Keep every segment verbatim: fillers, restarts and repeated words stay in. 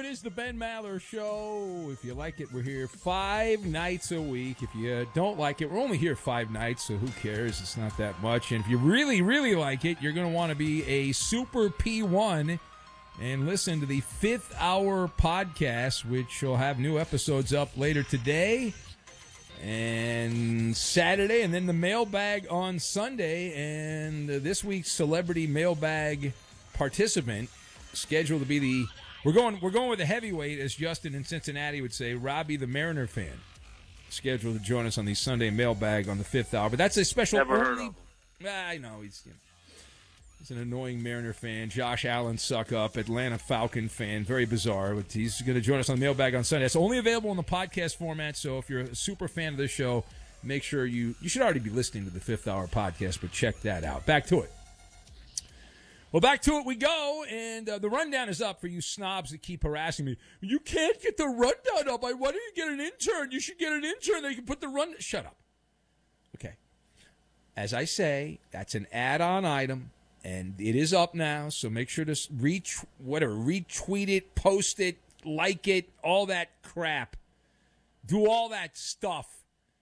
is the Ben Maller Show. If you like it, we're here five nights a week. If you don't like it, we're only here five nights, so who cares? It's not that much. And if you really, really like it, you're going to want to be a Super P one and listen to the Fifth Hour podcast, which will have new episodes up later today and Saturday, and then the mailbag on Sunday. And this week's celebrity mailbag participant scheduled to be the we're going we're going with the heavyweight, as Justin in Cincinnati would say, Robbie the Mariner fan, scheduled to join us on the Sunday mailbag on the Fifth Hour. But that's a special. Never only, heard of him. I know he's you know, he's an annoying Mariner fan. Josh Allen suck up, Atlanta Falcon fan, very bizarre. But he's going to join us on the mailbag on Sunday. It's only available in the podcast format. So if you're a super fan of this show, make sure you you should already be listening to the Fifth Hour podcast, but check that out. Back to it. Well, back to it we go, and uh, the rundown is up for you snobs that keep harassing me. You can't get the rundown up. Why don't you get an intern? You should get an intern that you can put the run. Shut up. Okay. As I say, that's an add-on item, and it is up now, so make sure to reach whatever, retweet it, post it, like it, all that crap. Do all that stuff.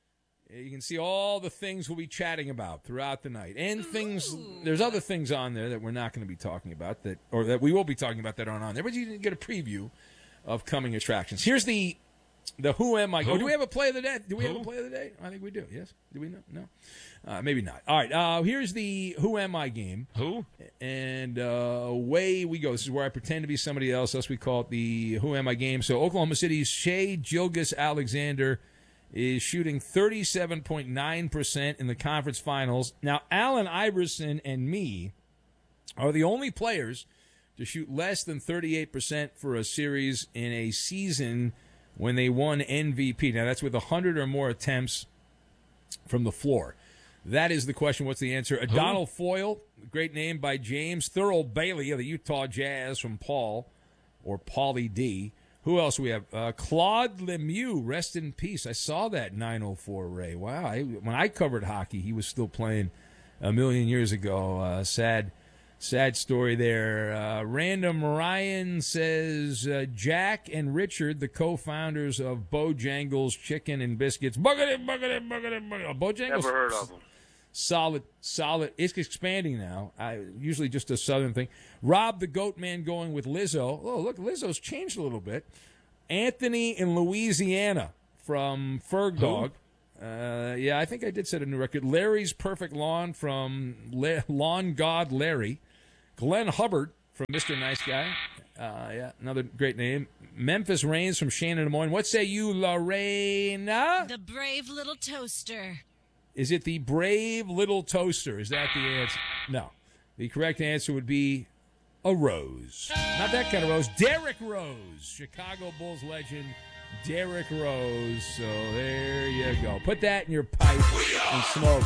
You can see all the things we'll be chatting about throughout the night, and things. Ooh. There's other things on there that we're not going to be talking about that, or that we will be talking about that aren't on there. But you can get a preview of coming attractions. Here's the the Who Am I? Who? Oh, do we have a play of the day? Do we Who? have a play of the day? I think we do. Yes. Do we know? No. Uh, maybe not. All right. Uh, here's the Who Am I game. Who? And uh, away we go. This is where I pretend to be somebody else. Thus we call it the Who Am I game. So Oklahoma City's Shai Gilgeous-Alexander is shooting thirty-seven point nine percent in the conference finals. Now, Allen Iverson and me are the only players to shoot less than thirty-eight percent for a series in a season when they won M V P. Now, that's with one hundred or more attempts from the floor. That is the question. What's the answer? Adonal Foyle, great name by James. Thurl Bailey of the Utah Jazz from Paul, or Paulie D. Who else we have? Uh, Claude Lemieux, rest in peace. I saw that nine oh four Ray. Wow. I, when I covered hockey, he was still playing a million years ago. Uh, sad, sad story there. Uh, Random Ryan says uh, Jack and Richard, the co-founders of Bojangles Chicken and Biscuits. Bucket bucket bucket bucket. Bojangles. Never heard of them. Solid, solid. It's expanding now. I, usually just a Southern thing. Rob the Goat Man going with Lizzo. Oh, look, Lizzo's changed a little bit. Anthony in Louisiana from Ferg Dog. Uh, yeah, I think I did set a new record. Larry's Perfect Lawn from La- Lawn God Larry. Glenn Hubbard from Mister Nice Guy. Uh, yeah, another great name. Memphis Reigns from Shannon Des Moines. What say you, Lorena? The brave little toaster. Is it the brave little toaster? Is that the answer? No. The correct answer would be a Rose. Not that kind of Rose. Derrick Rose. Chicago Bulls legend, Derrick Rose. So there you go. Put that in your pipe and smoke.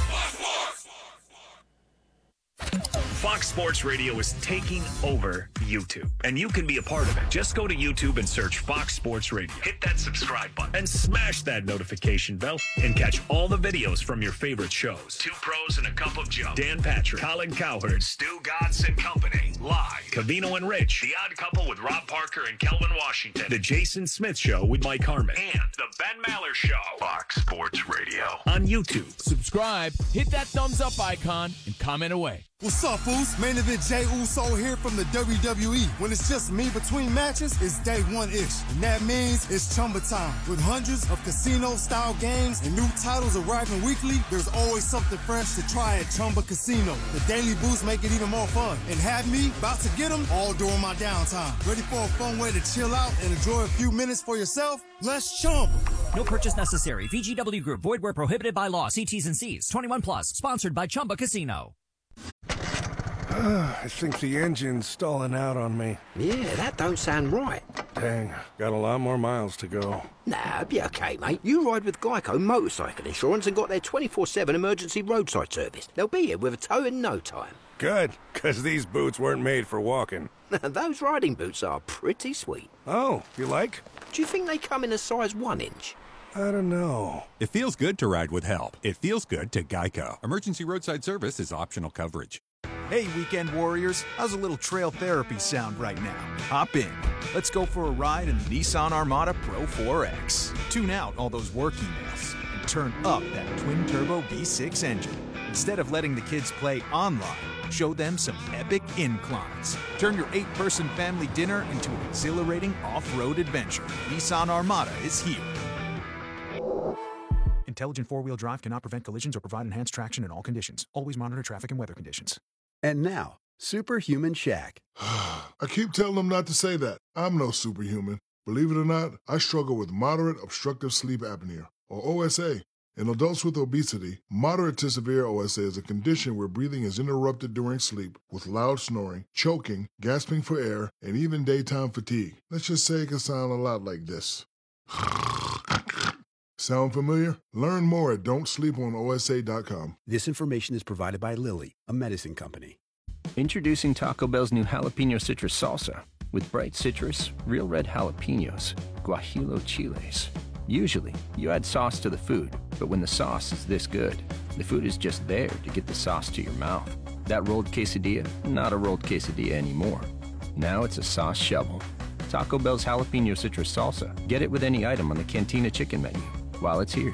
Fox Sports Radio is taking over YouTube, and you can be a part of it. Just go to YouTube and search Fox Sports Radio. Hit that subscribe button and smash that notification bell and catch all the videos from your favorite shows. Two Pros and a Cup of Joe. Dan Patrick, Colin Cowherd, Stu Godson Company, live. Cavino and Rich, The Odd Couple with Rob Parker and Kelvin Washington. The Jason Smith Show with Mike Harmon. And The Ben Maller Show. Fox Sports Radio on YouTube. Subscribe, hit that thumbs up icon, and comment away. What's up, fools? Main event Jey Uso here from the W W E. When it's just me between matches, it's day one-ish. And that means it's Chumba time. With hundreds of casino-style games and new titles arriving weekly, there's always something fresh to try at Chumba Casino. The daily boosts make it even more fun. And have me about to get them all during my downtime. Ready for a fun way to chill out and enjoy a few minutes for yourself? Let's Chumba. No purchase necessary. V G W Group. Void where prohibited by law. See T's and C's. twenty-one plus. Sponsored by Chumba Casino. I think the engine's stalling out on me. Yeah, that don't sound right. Dang, got a lot more miles to go. Nah, be okay, mate. You ride with Geico Motorcycle Insurance and got their twenty-four seven emergency roadside service. They'll be here with a tow in no time. Good, because these boots weren't made for walking. Those riding boots are pretty sweet. Oh, you like? Do you think they come in a size one inch? I don't know. It feels good to ride with help. It feels good to Geico. Emergency roadside service is optional coverage. Hey, weekend warriors, how's a little trail therapy sound right now? Hop in. Let's go for a ride in the Nissan Armada Pro four X. Tune out all those work emails and turn up that twin-turbo V six engine. Instead of letting the kids play online, show them some epic inclines. Turn your eight-person family dinner into an exhilarating off-road adventure. Nissan Armada is here. Intelligent four-wheel drive cannot prevent collisions or provide enhanced traction in all conditions. Always monitor traffic and weather conditions. And now, Superhuman Shaq. I keep telling them not to say that. I'm no superhuman. Believe it or not, I struggle with moderate obstructive sleep apnea, or O S A. In adults with obesity, moderate to severe O S A is a condition where breathing is interrupted during sleep with loud snoring, choking, gasping for air, and even daytime fatigue. Let's just say it can sound a lot like this. Sound familiar? Learn more at don't sleep on O S A dot com. This information is provided by Lilly, a medicine company. Introducing Taco Bell's new jalapeno citrus salsa. With bright citrus, real red jalapenos, guajillo chiles. Usually, you add sauce to the food, but when the sauce is this good, the food is just there to get the sauce to your mouth. That rolled quesadilla, not a rolled quesadilla anymore. Now it's a sauce shovel. Taco Bell's jalapeno citrus salsa. Get it with any item on the Cantina chicken menu while it's here.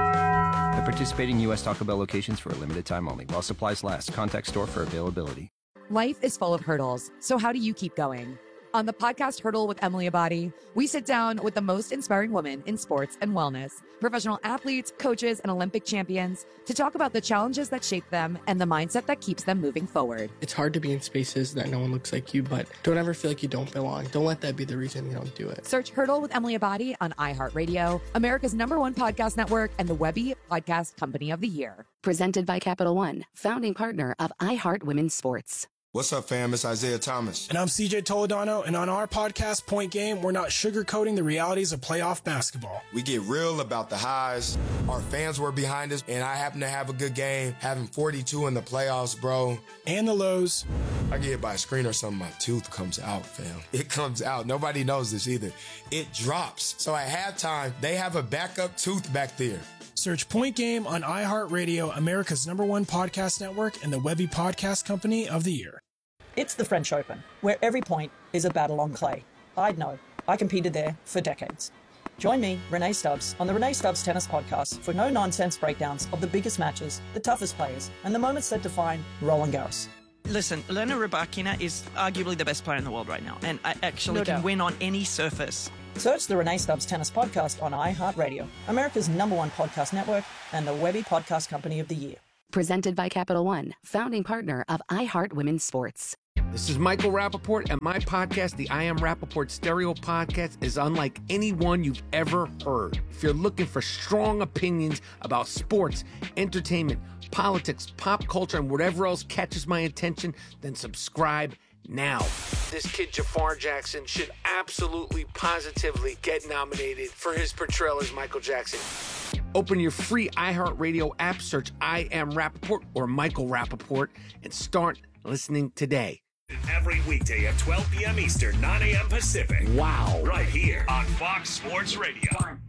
At participating U S Taco Bell locations for a limited time only. While supplies last, contact store for availability. Life is full of hurdles, so how do you keep going? On the podcast Hurdle with Emily Abadi, we sit down with the most inspiring women in sports and wellness, professional athletes, coaches, and Olympic champions to talk about the challenges that shape them and the mindset that keeps them moving forward. It's hard to be in spaces that no one looks like you, but don't ever feel like you don't belong. Don't let that be the reason you don't do it. Search Hurdle with Emily Abadi on iHeartRadio, America's number one podcast network, and the Webby Podcast Company of the Year. Presented by Capital One, founding partner of iHeart Women's Sports. What's up, fam? It's Isaiah Thomas. And I'm C J Toledano, and on our podcast, Point Game, we're not sugarcoating the realities of playoff basketball. We get real about the highs. Our fans were behind us, and I happen to have a good game, having forty-two in the playoffs, bro. And the lows. I get hit by a screen or something, my tooth comes out, fam. It comes out. Nobody knows this either. It drops. So at halftime, they have a backup tooth back there. Search Point Game on iHeartRadio, America's number one podcast network, and the Webby Podcast Company of the Year. It's the French Open, where every point is a battle on clay. I'd know. I competed there for decades. Join me, Renee Stubbs, on the Renee Stubbs Tennis Podcast for no-nonsense breakdowns of the biggest matches, the toughest players, and the moments that define Roland Garros. Listen, Elena Rybakina is arguably the best player in the world right now, and I actually No can doubt. win on any surface. Search the Renee Stubbs Tennis Podcast on iHeartRadio, America's number one podcast network, and the Webby Podcast Company of the Year. Presented by Capital One, founding partner of iHeart Women's Sports. This is Michael Rappaport, and my podcast, the I Am Rappaport Stereo Podcast, is unlike any one you've ever heard. If you're looking for strong opinions about sports, entertainment, politics, pop culture, and whatever else catches my attention, then subscribe now. This kid, Jafar Jackson, should absolutely, positively get nominated for his portrayal as Michael Jackson. Open your free iHeartRadio app, search I Am Rappaport or Michael Rappaport, and start listening today. Every weekday at twelve p.m. Eastern, nine a.m. Pacific. Wow. Right here on Fox Sports Radio.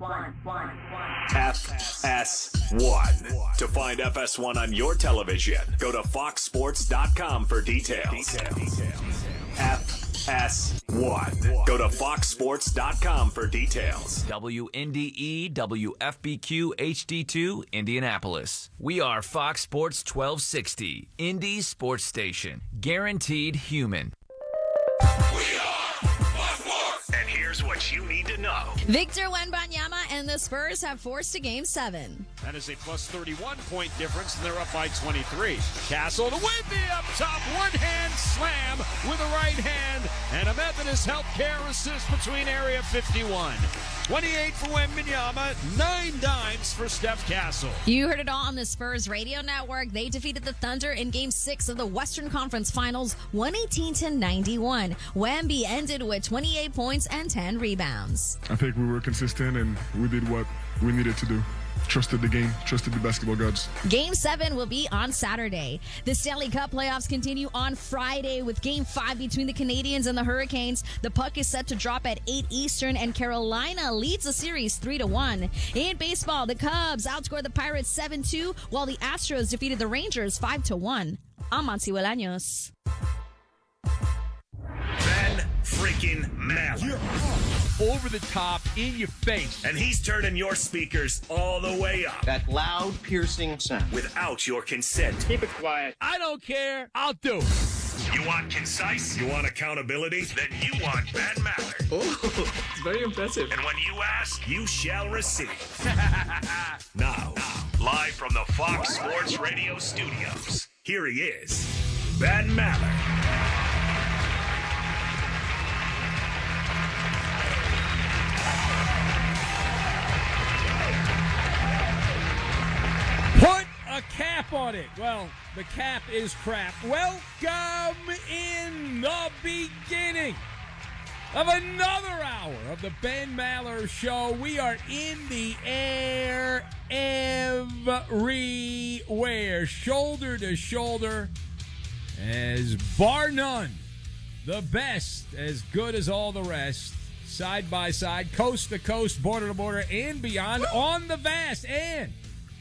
F S one. To find F S one on your television, go to fox sports dot com for details. F S one. Go to fox sports dot com for details. W N D E W F B Q H D two, Indianapolis. We are Fox Sports twelve sixty, Indy Sports Station. Guaranteed human. And here's what you need to know. Victor Wembanyama and the Spurs have forced a game seven. That is a plus thirty-one point difference, and they're up by twenty-three. Castle to Wemby up top, one-hand slam with a right hand, and a Methodist Healthcare assist between area fifty-one. twenty-eight for Wembanyama, nine dimes for Steph Castle. You heard it all on the Spurs radio network. They defeated the Thunder in game six of the Western Conference Finals, one eighteen to ninety-one. Wemby ended with twenty-eight points and ten rebounds. I think we were consistent and we did what we needed to do. Trusted the game, trusted the basketball gods. Game seven will be on Saturday. The Stanley Cup playoffs continue on Friday with game five between the Canadiens and the Hurricanes. The puck is set to drop at eight Eastern, and Carolina leads the series three to one. In baseball, the Cubs outscored the Pirates seven two, while the Astros defeated the Rangers five to one. I'm Monty Bolaños. Ben freaking Maller. Over the top, in your face. And he's turning your speakers all the way up. That loud, piercing sound. Without your consent. Keep it quiet. I don't care. I'll do it. You want concise? You want accountability? Then you want Ben Maller. Oh, it's very impressive. And when you ask, you shall receive. now, live from the Fox Sports Radio studios, here he is, Ben Maller. Put a cap on it. Well, the cap is crap. Welcome in the beginning of another hour of the Ben Maller Show. We are in the air everywhere, shoulder to shoulder, as bar none, the best, as good as all the rest, side by side, coast to coast, border to border, and beyond, on the vast and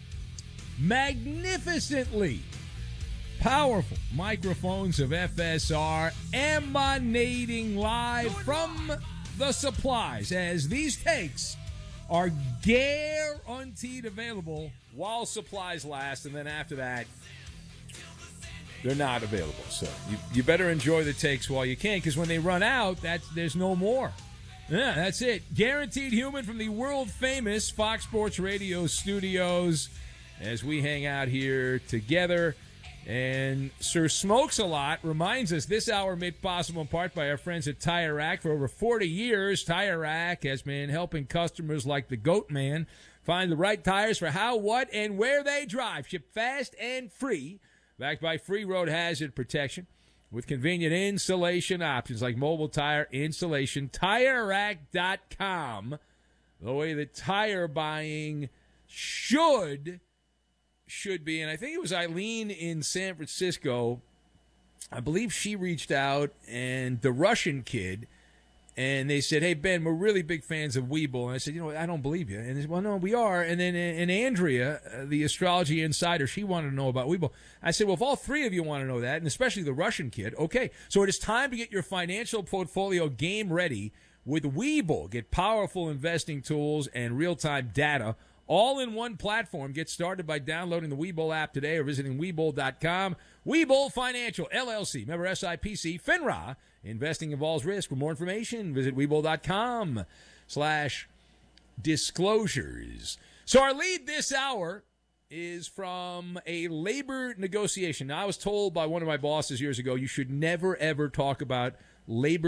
magnificently powerful microphones of F S R, emanating live from the supplies, as these takes are guaranteed available while supplies last, and then after that they're not available. So you, you better enjoy the takes while you can, because when they run out, that's, there's no more. Yeah, that's it. Guaranteed Human from the world famous Fox Sports Radio studios, as we hang out here together. And Sir Smokes-A-Lot reminds us this hour made possible in part by our friends at Tire Rack. For over forty years, Tire Rack has been helping customers like the Goat Man find the right tires for how, what, and where they drive. Shipped fast and free, backed by free road hazard protection with convenient installation options like mobile tire installation. Tire Rack dot com, the way that tire buying should should be. And I think it was Eileen in San Francisco, I believe she reached out, and the Russian kid, and they said, hey, Ben, we're really big fans of Weeble. And I said, you know, I don't believe you. And they said, well, no, we are. And then and Andrea, the astrology insider, she wanted to know about Weeble. I said, well, if all three of you want to know that, and especially the Russian kid, okay. So it is time to get your financial portfolio game ready with Weeble. Get powerful investing tools and real-time data all in one platform. Get started by downloading the Webull app today or visiting Webull dot com. Webull Financial, L L C, member S I P C, FINRA. Investing involves risk. For more information, visit Webull dot com slash disclosures. So our lead this hour is from a labor negotiation. Now, I was told by one of my bosses years ago, you should never, ever talk about labor